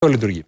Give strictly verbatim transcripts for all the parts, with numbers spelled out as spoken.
λειτουργεί.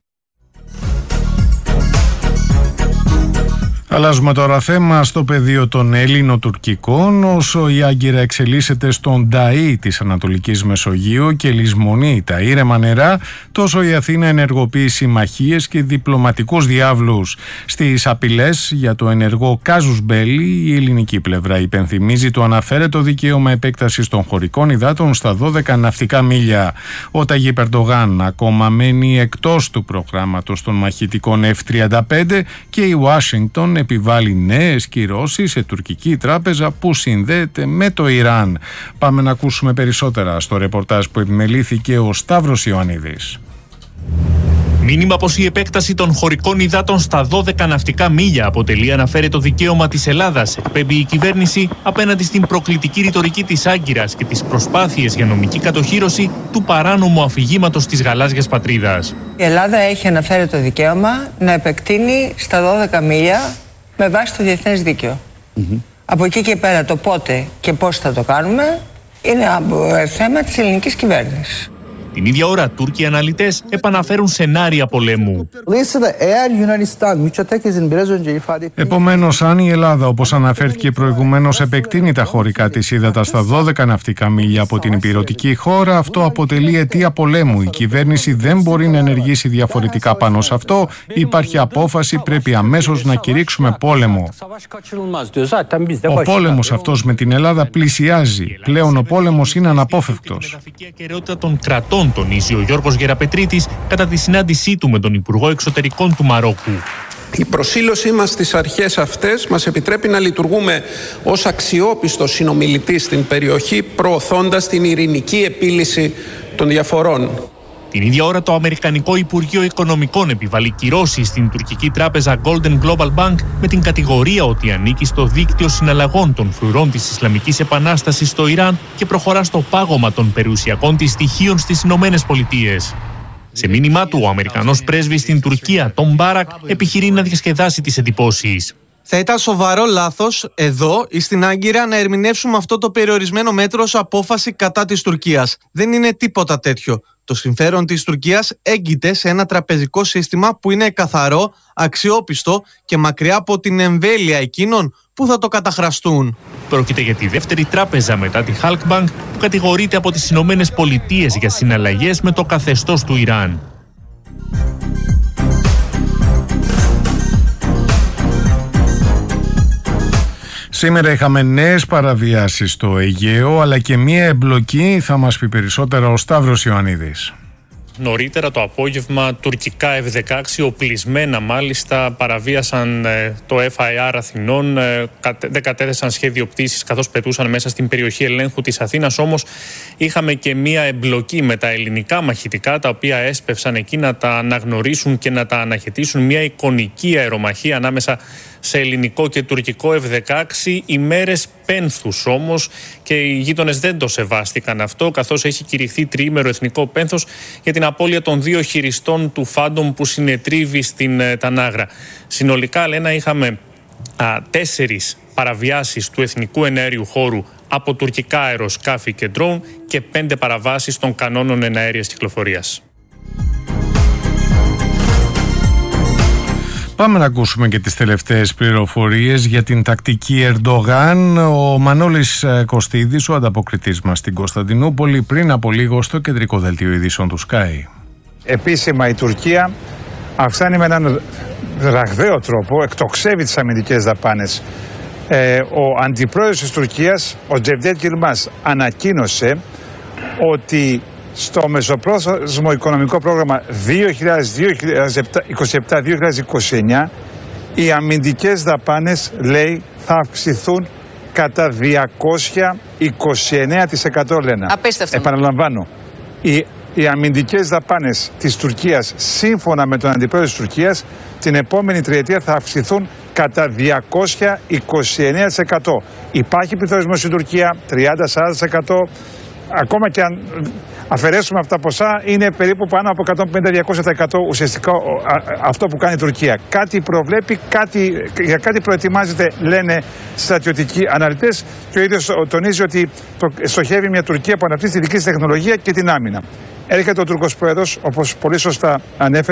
Αλλάζουμε τώρα θέμα στο πεδίο των Έλληνο-τουρκικών. Όσο η Άγκυρα εξελίσσεται στον Νταΐ της Ανατολικής Μεσογείου και λησμονεί τα ήρεμα νερά, τόσο η Αθήνα ενεργοποιεί συμμαχίες και διπλωματικούς διάβλους. Στις απειλές για το ενεργό κάζους μπέλι, η ελληνική πλευρά υπενθυμίζει το αναφέρετο δικαίωμα επέκτασης των χωρικών υδάτων στα δώδεκα ναυτικά μίλια. Ο Ταγίπ Ερντογάν ακόμα μένει εκτός του προγράμματος των μαχητικών εφ τριάντα πέντε και η Ουάσιγκτον επιβάλλει νέες κυρώσεις σε τουρκική τράπεζα που συνδέεται με το Ιράν. Πάμε να ακούσουμε περισσότερα στο ρεπορτάζ που επιμελήθηκε ο Σταύρος Ιωαννίδης. Μήνυμα πως η επέκταση των χωρικών υδάτων στα δώδεκα ναυτικά μίλια αποτελεί αναφέρετο δικαίωμα της Ελλάδας, εκπέμπει η κυβέρνηση απέναντι στην προκλητική ρητορική της Άγκυρας και τις προσπάθειες για νομική κατοχύρωση του παράνομου αφηγήματος της γαλάζιας πατρίδας. Η Ελλάδα έχει αναφέρετο δικαίωμα να επεκτείνει στα δώδεκα μίλια με βάση το διεθνές δίκαιο. Mm-hmm. Από εκεί και πέρα το πότε και πώς θα το κάνουμε είναι θέμα της ελληνικής κυβέρνησης. Την ίδια ώρα, Τούρκοι αναλυτές επαναφέρουν σενάρια πολέμου. Επομένως, αν η Ελλάδα, όπως αναφέρθηκε προηγουμένως, επεκτείνει τα χωρικά της ύδατα στα δώδεκα ναυτικά μίλια από την ηπειρωτική χώρα, αυτό αποτελεί αιτία πολέμου. Η κυβέρνηση δεν μπορεί να ενεργήσει διαφορετικά πάνω σε αυτό. Υπάρχει απόφαση, πρέπει αμέσως να κηρύξουμε πόλεμο. Ο πόλεμος αυτός με την Ελλάδα πλησιάζει. Πλέον ο πόλεμος είναι αναπόφευκτος. Τονίζει ο Γιώργος Γεραπετρίτης κατά τη συνάντησή του με τον Υπουργό Εξωτερικών του Μαρόκου. Η προσήλωσή μας στις αρχές αυτές μας επιτρέπει να λειτουργούμε ως αξιόπιστος συνομιλητής στην περιοχή, προωθώντας την ειρηνική επίλυση των διαφορών. Την ίδια ώρα το Αμερικανικό Υπουργείο Οικονομικών επιβάλλει κυρώσεις στην τουρκική τράπεζα Golden Global Bank με την κατηγορία ότι ανήκει στο δίκτυο συναλλαγών των φρουρών της Ισλαμικής Επανάστασης στο Ιράν και προχωρά στο πάγωμα των περιουσιακών της στοιχείων στις Ηνωμένες Πολιτείες. Σε μήνυμά του, ο Αμερικανός πρέσβης στην Τουρκία, Τον Μπάρακ, επιχειρεί να διασκεδάσει τις εντυπώσεις. Θα ήταν σοβαρό λάθος εδώ ή στην Άγκυρα να ερμηνεύσουμε αυτό το περιορισμένο μέτρο ως απόφαση κατά της Τουρκίας. Δεν είναι τίποτα τέτοιο. Το συμφέρον της Τουρκίας έγκυται σε ένα τραπεζικό σύστημα που είναι καθαρό, αξιόπιστο και μακριά από την εμβέλεια εκείνων που θα το καταχραστούν. Πρόκειται για τη δεύτερη τράπεζα μετά τη Halkbank που κατηγορείται από τις Ηνωμένες Πολιτείες για συναλλαγές με το καθεστώς του Ιράν. Σήμερα είχαμε νέες παραβιάσεις στο Αιγαίο, αλλά και μία εμπλοκή, θα μας πει περισσότερα ο Σταύρος Ιωαννίδης. Νωρίτερα το απόγευμα τουρκικά εφ δεκαέξι, οπλισμένα μάλιστα, παραβίασαν ε, το εφ άι αρ Αθηνών, ε, δεν κατέθεσαν σχέδιο πτήσης καθώς πετούσαν μέσα στην περιοχή ελέγχου της Αθήνας. Όμως είχαμε και μία εμπλοκή με τα ελληνικά μαχητικά, τα οποία έσπευσαν εκεί να τα αναγνωρίσουν και να τα αναχαιτήσουν. Μία εικονική αερομαχία ανάμεσα σε ελληνικό και τουρκικό εφ δεκαέξι, ημέρες πένθους όμως, και οι γείτονες δεν το σεβάστηκαν αυτό, καθώς έχει κηρυχθεί τριήμερο εθνικό πένθος για την απώλεια των δύο χειριστών του Φάντομ που συνετρίβει στην ε, Τανάγρα. Συνολικά, Λένα, είχαμε α, τέσσερις παραβιάσεις του εθνικού εναέριου χώρου από τουρκικά αεροσκάφη και ντρόουν και πέντε παραβάσεις των κανόνων εναέριας κυκλοφορίας. Πάμε να ακούσουμε και τις τελευταίες πληροφορίες για την τακτική Ερντογάν. Ο Μανώλης Κωστίδης, ο ανταποκριτής μας στην Κωνσταντινούπολη, πριν από λίγο στο κεντρικό δελτίο ειδήσεων του Sky. Επίσημα η Τουρκία αυξάνει με έναν ραγδαίο τρόπο, εκτοξεύει τις αμυντικές δαπάνες. Ε, ο αντιπρόεδρος της Τουρκίας, ο Cevdet Yılmaz, ανακοίνωσε ότι στο μεσοπρόθεσμο οικονομικό πρόγραμμα δύο χιλιάδες είκοσι επτά δύο χιλιάδες είκοσι εννιά οι αμυντικές δαπάνες, λέει, θα αυξηθούν κατά διακόσια είκοσι εννέα τοις εκατό, Λένα. Απίστευτο. Επαναλαμβάνω, οι, οι αμυντικές δαπάνες της Τουρκίας, σύμφωνα με τον αντιπρόεδρο της Τουρκίας, την επόμενη τριετία θα αυξηθούν κατά διακόσια είκοσι εννέα τοις εκατό. Υπάρχει πληθωρισμός στην Τουρκία, τριάντα με σαράντα τοις εκατό. Ακόμα και αν αφαιρέσουμε αυτά τα ποσά, είναι περίπου πάνω από εκατόν πενήντα με διακόσια τοις εκατό ουσιαστικά αυτό που κάνει η Τουρκία. Κάτι προβλέπει, κάτι, για κάτι προετοιμάζεται, λένε στρατιωτικοί αναλυτές, και ο ίδιος τονίζει ότι στοχεύει μια Τουρκία που αναπτύσσει τη δική της τεχνολογία και την άμυνα. Έρχεται ο Τούρκος πρόεδρος, όπως πολύ σωστά ανέφερε.